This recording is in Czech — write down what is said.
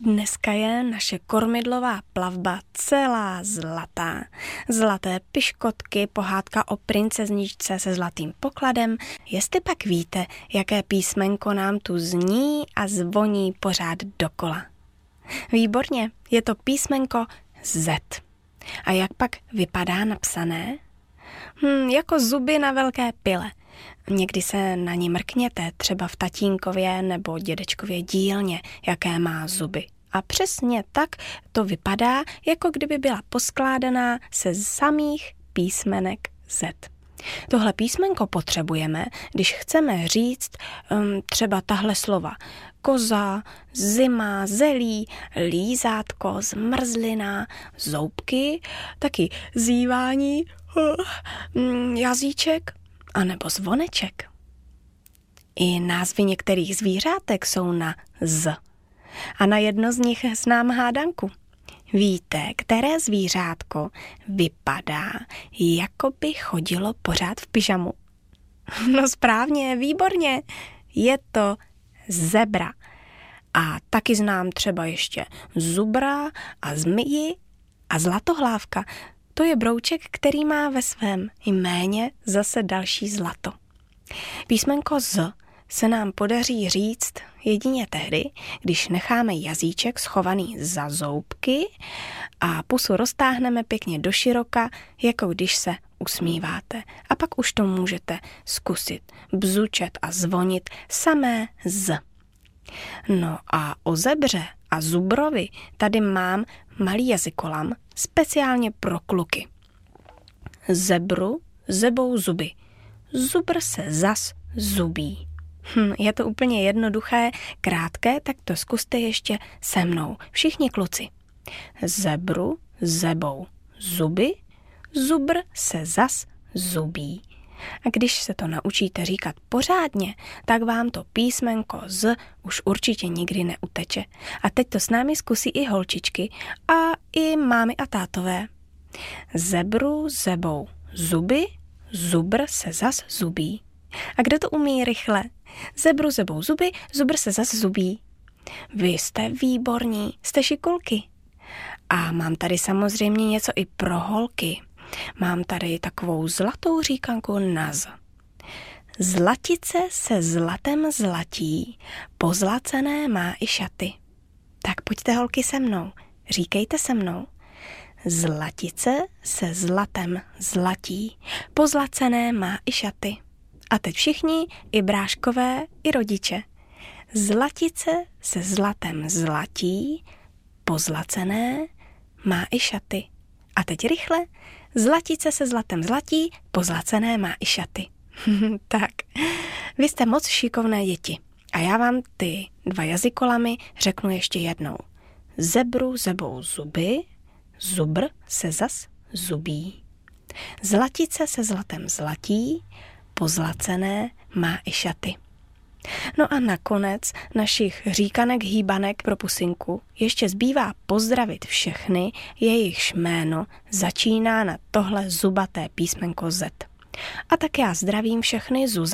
Dneska je naše kormidlová plavba celá zlatá. Zlaté piškotky, pohádka o princezničce se zlatým pokladem. Jestli pak víte, jaké písmenko nám tu zní a zvoní pořád dokola. Výborně, je to písmenko Z. A jak pak vypadá napsané? Jako zuby na velké pile. Někdy se na ní mrkněte, třeba v tatínkově nebo dědečkově dílně, jaké má zuby. A přesně tak to vypadá, jako kdyby byla poskládaná se samých písmenek Z. Tohle písmenko potřebujeme, když chceme říct třeba tahle slova. Koza, zima, zelí, lízátko, zmrzlina, zoubky, taky zívání, jazyček anebo zvoneček. I názvy některých zvířátek jsou na Z. A na jedno z nich znám hádanku. Víte, které zvířátko vypadá, jako by chodilo pořád v pyžamu? No správně, výborně. Je to zebra. A taky znám třeba ještě zubra a zmiji a zlatohlávka. To je brouček, který má ve svém jméně zase další zlato. Písmenko Z se nám podaří říct jedině tehdy, když necháme jazyček schovaný za zoubky a pusu roztáhneme pěkně doširoka, jako když se usmíváte. A pak už to můžete zkusit bzučet a zvonit samé Z. No a o zebře a zubrovi tady mám malý jazykolam speciálně pro kluky. Zebru zebou zuby, zubr se zas zubí. Je to úplně jednoduché, krátké, tak to zkuste ještě se mnou. Všichni kluci. Zebru zebou zuby, zubr se zas zubí. A když se to naučíte říkat pořádně, tak vám to písmenko Z už určitě nikdy neuteče. A teď to s námi zkusí i holčičky a i mámy a tátové. Zebru zebou zuby, zubr se zas zubí. A kdo to umí rychle? Zebru zebou zuby, zubr se zas zubí. Vy jste výborní, jste šikulky. A mám tady samozřejmě něco i pro holky. Mám tady takovou zlatou říkanku na Z. Zlatice se zlatem zlatí, pozlacené má i šaty. Tak pojďte holky se mnou, říkejte se mnou. Zlatice se zlatem zlatí, pozlacené má i šaty. A teď všichni, i bráškové, i rodiče. Zlatice se zlatem zlatí, pozlacené má i šaty. A teď rychle, zlatice se zlatem zlatí, pozlacené má i šaty. Tak, vy jste moc šikovné děti. A já vám ty dva jazykolamy řeknu ještě jednou. Zebru zebou zuby, zubr se zas zubí. Zlatice se zlatem zlatí, pozlacené má i šaty. No a nakonec našich říkanek hýbanek pro pusinku ještě zbývá pozdravit všechny, jejichž jméno začíná na tohle zubaté písmenko Z. A tak já zdravím všechny Zuzany.